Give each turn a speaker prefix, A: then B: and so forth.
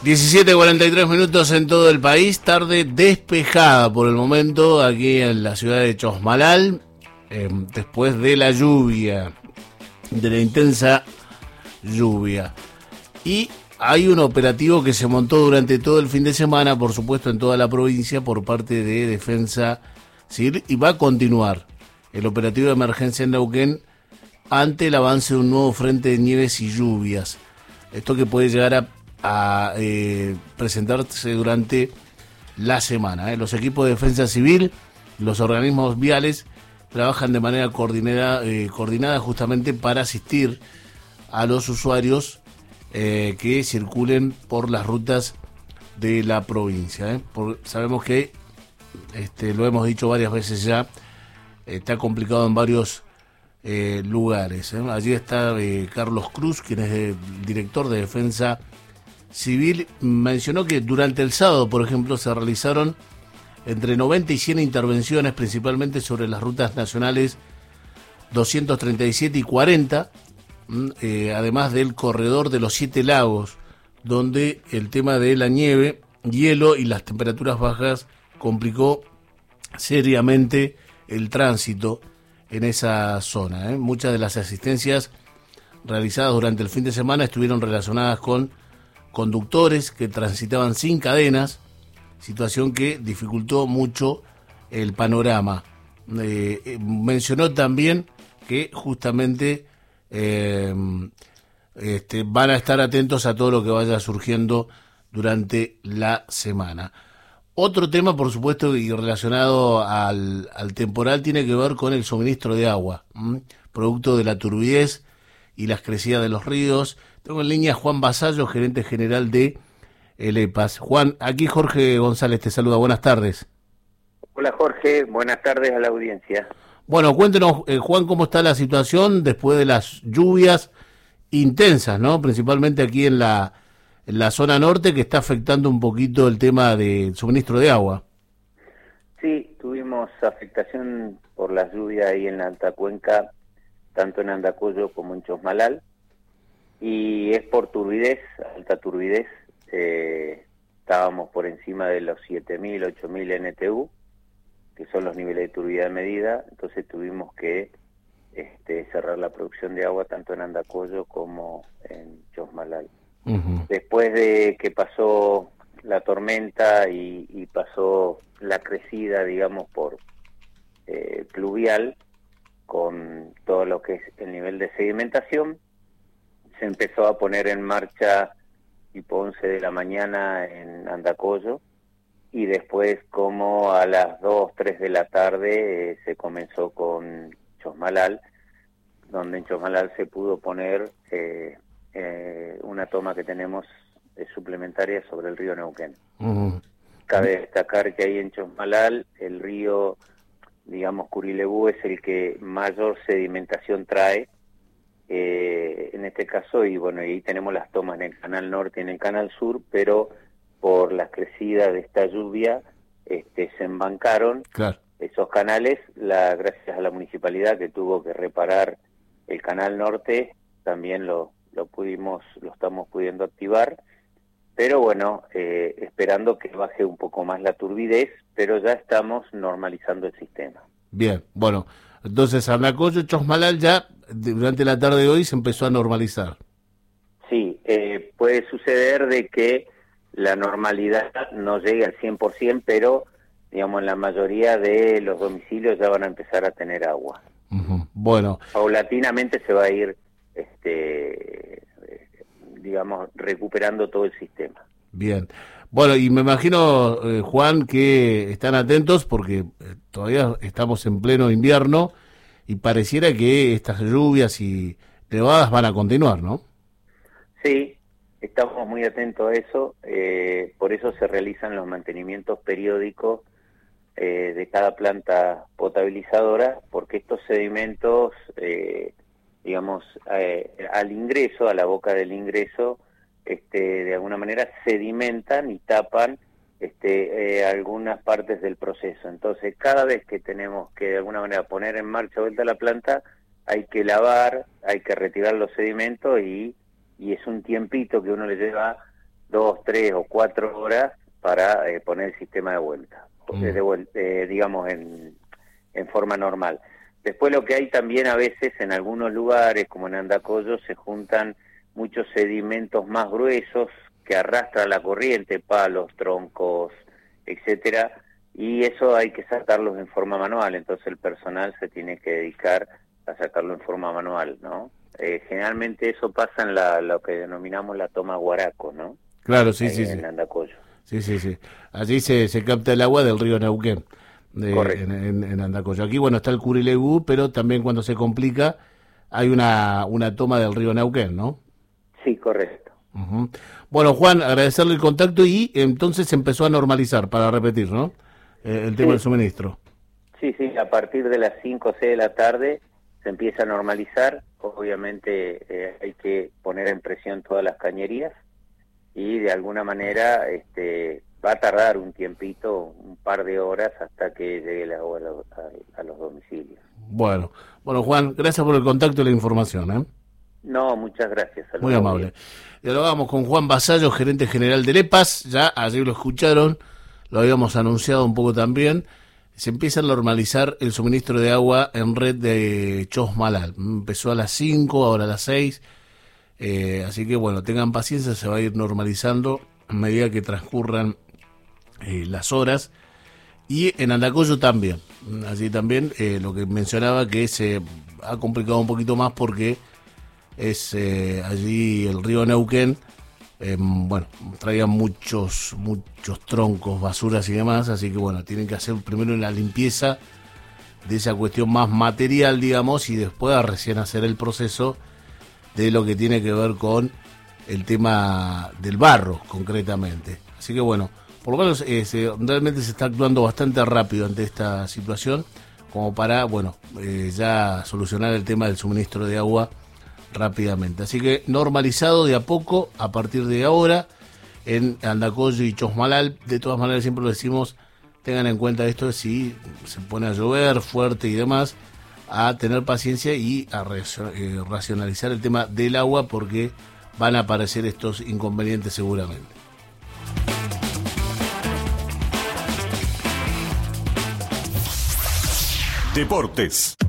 A: 17:43 en todo el país, tarde despejada por el momento aquí en la ciudad de Chosmalal, después de la lluvia, de la intensa lluvia. Y hay un operativo que se montó durante todo el fin de semana, por supuesto en toda la provincia, por parte de Defensa Civil, y va a continuar el operativo de emergencia en Neuquén ante el avance de un nuevo frente de nieves y lluvias. Esto que puede llegar a presentarse durante la semana. Los equipos de defensa civil, los organismos viales, trabajan de manera coordinada justamente para asistir a los usuarios que circulen por las rutas de la provincia. Sabemos que, lo hemos dicho varias veces ya, está complicado en varios lugares. Allí está Carlos Cruz, quien es el director de Defensa Civil. Mencionó que durante el sábado, por ejemplo, se realizaron entre 90 y 100 intervenciones, principalmente sobre las rutas nacionales 237 y 40, además del corredor de los 7 lagos, donde el tema de la nieve, hielo y las temperaturas bajas complicó seriamente el tránsito en esa zona. Muchas de las asistencias realizadas durante el fin de semana estuvieron relacionadas con conductores que transitaban sin cadenas, situación que dificultó mucho el panorama. Mencionó también que justamente van a estar atentos a todo lo que vaya surgiendo durante la semana. Otro tema, por supuesto, y relacionado al temporal, tiene que ver con el suministro de agua, producto de la turbidez y las crecidas de los ríos. Tengo en línea a Juan Vasallo, gerente general de el EPAS. Juan, aquí Jorge González te saluda, buenas tardes.
B: Hola Jorge, buenas tardes a la audiencia.
A: Bueno, cuéntenos, Juan, cómo está la situación después de las lluvias intensas, ¿no? Principalmente aquí en la zona norte, que está afectando un poquito el tema del suministro de agua.
B: Sí, tuvimos afectación por las lluvias ahí en la alta cuenca, tanto en Andacollo como en Chosmalal, y es por turbidez, alta turbidez. Estábamos por encima de los 7.000, 8.000 NTU, que son los niveles de turbidez medida, entonces tuvimos que cerrar la producción de agua tanto en Andacollo como en Chosmalal. Uh-huh. Después de que pasó la tormenta y pasó la crecida, digamos, por pluvial, con todo lo que es el nivel de sedimentación, se empezó a poner en marcha tipo 11 de la mañana en Andacollo, y después como a las 2, 3 de la tarde se comenzó con Chosmalal, donde en Chosmalal se pudo poner una toma que tenemos suplementaria sobre el río Neuquén. Uh-huh. Cabe destacar que ahí en Chosmalal el río, digamos, Curilebú es el que mayor sedimentación trae, en este caso, y bueno, ahí tenemos las tomas en el canal norte y en el canal sur, pero por las crecidas de esta lluvia se embancaron. Claro. Esos canales, gracias a la municipalidad que tuvo que reparar el canal norte, también lo estamos pudiendo activar, pero bueno, esperando que baje un poco más la turbidez, pero ya estamos normalizando el sistema.
A: Bien, bueno, entonces Andacollo y Chosmalal ya durante la tarde de hoy se empezó a normalizar.
B: Sí, puede suceder de que la normalidad no llegue al 100%, pero digamos en la mayoría de los domicilios ya van a empezar a tener agua.
A: Uh-huh. Bueno,
B: paulatinamente se va a ir digamos recuperando todo el sistema.
A: Bien. Bueno, y me imagino, Juan, que están atentos porque todavía estamos en pleno invierno y pareciera que estas lluvias y nevadas van a continuar, ¿no?
B: Sí, estamos muy atentos a eso, por eso se realizan los mantenimientos periódicos de cada planta potabilizadora, porque estos sedimentos, digamos, al ingreso, a la boca del ingreso, de alguna manera sedimentan y tapan algunas partes del proceso. Entonces, cada vez que tenemos que de alguna manera poner en marcha vuelta la planta, hay que lavar, hay que retirar los sedimentos y es un tiempito que uno le lleva 2, 3 o 4 horas para poner el sistema de vuelta, digamos en forma normal. Después lo que hay también a veces en algunos lugares, como en Andacollo, se juntan muchos sedimentos más gruesos que arrastra la corriente, palos, troncos, etcétera, y eso hay que sacarlos en forma manual, entonces el personal se tiene que dedicar a sacarlo en forma manual, ¿no? Generalmente eso pasa en lo que denominamos la toma Guaraco, ¿no?
A: Claro, sí,
B: ahí
A: sí,
B: en
A: sí.
B: Andacollo.
A: Sí, sí, sí. Allí se capta el agua del río Neuquén,
B: Correcto.
A: en Andacollo. Aquí, bueno, está el Curilegú, pero también cuando se complica hay una toma del río Neuquén, ¿no?
B: Sí, correcto.
A: Ujú. Bueno, Juan, agradecerle el contacto y entonces se empezó a normalizar, para repetir, ¿no? El tema del
B: Sí,
A: suministro.
B: sí, a partir de las 5 o 6 de la tarde se empieza a normalizar. Obviamente hay que poner en presión todas las cañerías y de alguna manera va a tardar un tiempito, un par de horas hasta que llegue el agua a los domicilios.
A: Bueno, Juan, gracias por el contacto y la información, ¿eh?
B: No, muchas gracias.
A: Muy amable. Y ahora vamos con Juan Vasallo, gerente general de EPAS. Ya ayer lo escucharon, lo habíamos anunciado un poco también. Se empieza a normalizar el suministro de agua en red de Chosmalal. Empezó a las 5, ahora a las 6. Así que bueno, tengan paciencia, se va a ir normalizando a medida que transcurran las horas. Y en Andacollo también. Así también lo que mencionaba que se ha complicado un poquito más porque es allí el río Neuquén, bueno, traía muchos troncos, basuras y demás, así que bueno, tienen que hacer primero la limpieza de esa cuestión más material, digamos, y después recién hacer el proceso de lo que tiene que ver con el tema del barro, concretamente. Así que bueno, por lo menos realmente se está actuando bastante rápido ante esta situación, como para, bueno, ya solucionar el tema del suministro de agua rápidamente. Así que normalizado de a poco a partir de ahora en Andacollo y Chosmalal. De todas maneras siempre lo decimos, tengan en cuenta esto, si se pone a llover fuerte y demás, a tener paciencia y a racionalizar el tema del agua porque van a aparecer estos inconvenientes seguramente.
C: Deportes.